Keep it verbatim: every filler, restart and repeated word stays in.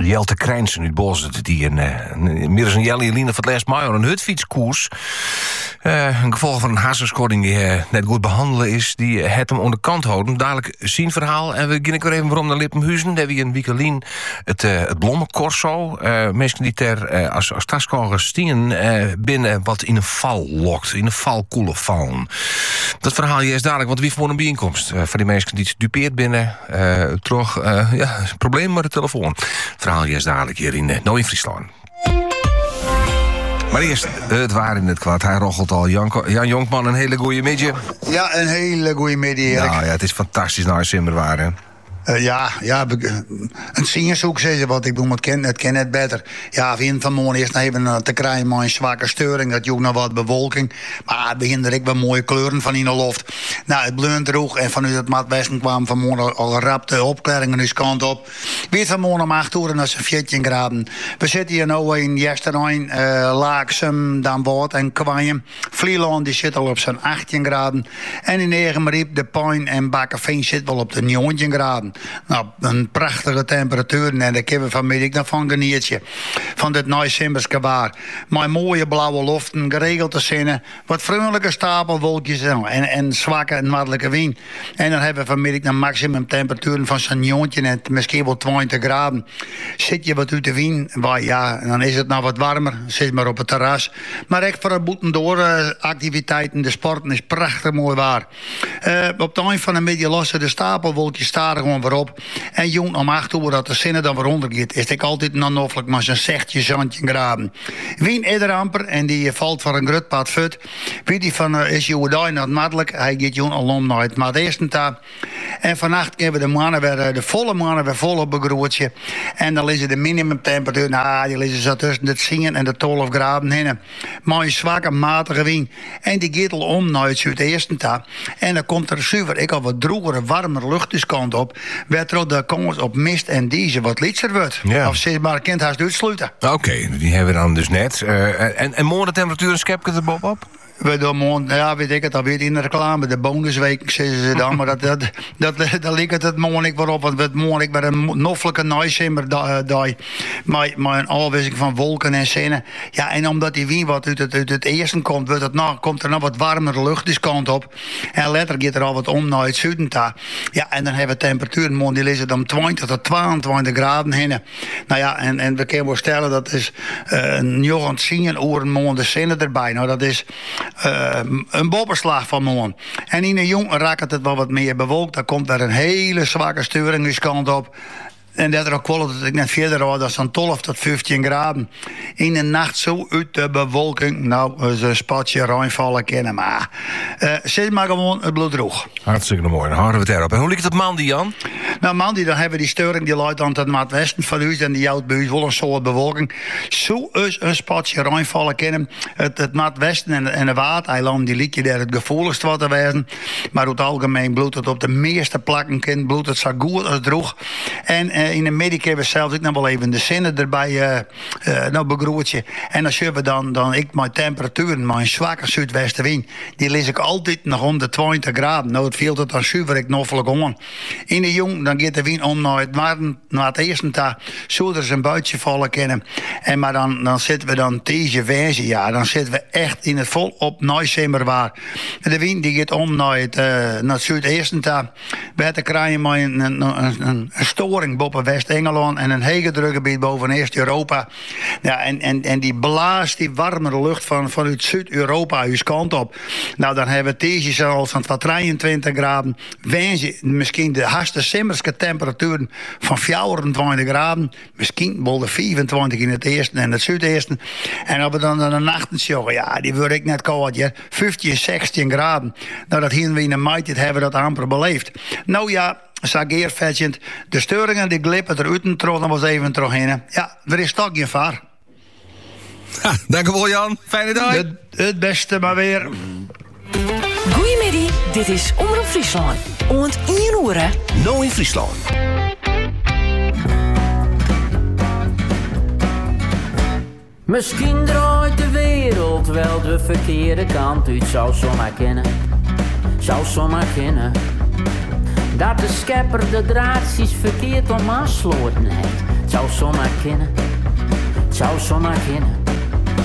Jelte Krijnsen uit Bosden, die een, een, meer dan een Jelly Eline van het laatst maand een hutfietskoers. Uh, een gevolg van een harsenschorsing die uh, net goed behandelen is, die uh, het hem onder de kant houden. Dadelijk zien verhaal. En we gaan ik weer even waarom naar Lippenhuizen. Daar hebben we een weekelien het, uh, het Blommencorso. Uh, mensen die ter uh, als, als taskogers stien uh, binnen wat in een val lokt. In een val koele vallen. Dat verhaal is dadelijk, want wie voor een bijeenkomst. Uh, van die mensen die dupeert binnen. Uh, terug, uh, ja, probleem met de telefoon. Het verhaal is dadelijk hier in uh, Noord-Friesland. Maar eerst, het waar in het kwaad. Hij roggelt al. Jan, Jan Jonkman, een hele goeie middag. Ja, een hele goeie middag, Erik. Nou ja, het is fantastisch naar Simmer waren. Uh, ja, ja, een zingerzoek, zei ze wat. Ik bedoel, het ken het, ken het beter. Ja, vind van morgen eerst even te krijgen maar een zwakke steuring. Dat je ook nog wat bewolking. Maar het begint er ook wel mooie kleuren van in de lucht. Nou, het bleunt droeg. En vanuit het Maatwesten kwam vanmorgen al rap de opklaringen dus kant op. Weer vanmorgen om acht uur en als een veertien graden. We zitten hier nu in Jesterijn, uh, Laaksum, dan Woord en Kwaaien. Vlieland die zit al op zijn achttien graden. En in Egenriep, De Pijn en Bakkerveen zit wel op de negentien graden. Nou, een prachtige temperatuur. En daar kunnen we vanmiddag nog van genieten. Van dit Nijsimberske waar. Maar mooie blauwe loften, geregeld te zinnen. Wat vriendelijke stapelwolkjes en, en zwakke en noordelijke wind. En dan hebben we vanmiddag een maximum temperatuur van zo'n negentien en misschien wel twintig graden. Zit je wat uit de wind, waar, ja, dan is het nou wat warmer. Zit maar op het terras. Maar echt voor de boeten door uh, activiteiten, de sporten is prachtig mooi waar. Uh, op het eind van de middag lossen de stapelwolkjes staren gewoon weer op. En jong om acht uur dat de zinnen dan weer ondergaat, is ik altijd nanoffelijk maar zo'n zestje, zandje graden. Wien is er amper en die valt voor een grutpad fut. Weet die van uh, is je daar not makkelijk. Hij gaat jong alom naar het maar eerste taal. En vannacht hebben we de mannen weer, de volle mannen weer vol op een grootje. En dan is het de minimumtemperatuur. Nou, die liggen zo tussen de tien en de twaalf graden heen. Maar een zwakke, matige wind. En die gaat al om naar het zuidesten taal. En dan komt er zuiver, ik al wat droegere, warmer luchtkant op. Werd er de kans op mist en deze wat lichter wordt. Ja. Of ze maar kind haast uitsluiten. Oké, okay, die hebben we dan dus net. Uh, en, en morgen de temperatuur een schepje er bovenop? We doen, ja, weet ik het, dat weet in de reclame. De bonusweek, zeggen ze dan. Maar dat, dat, dat, dat ligt het morgen ik weer op. Want het morgen ik weer een noffelijke Nijsimmer daar. Maar, maar een afwisseling van wolken en zinnen. Ja, en omdat die wind wat uit het, uit het eerste komt, wordt het nog, komt er nog wat warmere lucht die kant op. En later gaat er al wat om naar het zuiden daar. Ja, en dan hebben we temperaturen, morgen die liggen dan twintig tot tweeëntwintig graden heen. Nou ja, en, en we kunnen wel stellen, dat is uh, een jongen zien oren morgen de zinnen erbij. Nou, dat is Uh, een bobberslag van morgen. En in een jong raakt het wel wat meer bewolkt. Dan komt er een hele zwakke sturingskant op. En dat er ook kwam dat ik net verder had, dat is dan twaalf tot vijftien graden. In de nacht zo uit de bewolking. Nou, een spatje reinvallen kennen, maar uh, zet maar gewoon het bloed droog. Hartstikke mooi, dan houden we het erop. En hoe ligt het maandag, Jan? Nou, maandag dan hebben we die steuring die luidt aan het maatwesten van u en die jouwt bij u wel een soort bewolking. Zo is een spatje reinvallen kennen. Het, het maatwesten en, en de Waardeiland, die liet je daar het gevoeligst wat te wezen. Maar over het algemeen bloedt het op de meeste plakken kind, bloedt het zo goed als droog. En uh, in de middag hebben we zelfs ook nog wel even de zinnen erbij uh, uh, nou begroetje. En als je dan, dan ik mijn temperaturen, mijn zwakke zuidwestenwind, die lees ik altijd nog om de twintig graden. Nou, het viel het dan super ik noffelijk om. In de jong, dan gaat de wind om naar het maarten, naar het eerste dag, zo er zijn buitje vallen kennen. En maar dan, dan zitten we dan deze versie, ja, dan zitten we echt in het vol op Nijsimmer waar. De wind die gaat om naar het, uh, naar het zuidesten dag. We te krijgen maar een, een, een, een storing boven West-Engeland en een hege drukgebied boven Eerst-Europa. Ja, en, en, en die blaast die warmere lucht van, vanuit Zuid-Europa uw kant op. Nou, dan hebben we deze zelfs van drieëntwintig graden. Wens misschien de hartste simmerske temperaturen van vierentwintig graden. Misschien wel de vierentwintig in het eerste en het zuidesten. En als we dan naar de nachten zeggen, ja, die word ik net koud, ja, vijftien, zestien graden. Nou, dat hier we in de maart hebben we dat amper beleefd. Nou ja, Sageervetjend. De steuringen die glippen eruit en dan was even terug heen. Ja, er is toch geen vaar. Ja, dankjewel Jan. Fijne dag. Het, het beste maar weer. Goedemiddag, dit is Omroep Friesland. Om het één uur. Nou in Friesland. Misschien draait de wereld wel de verkeerde kant uit. Zou zomaar kennen, zou zomaar kennen. Dat de schepper de draadjes verkeerd om aansloten heeft. Het zou zomaar kennen, het zou zomaar kennen.